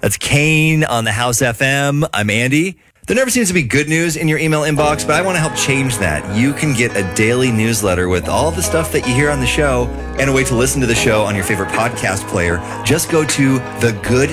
That's Kane on the House FM. I'm Andy. There never seems to be good news in your email inbox, but I want to help change that. You can get a daily newsletter with all the stuff that you hear on the show and a way to listen to the show on your favorite podcast player. Just go to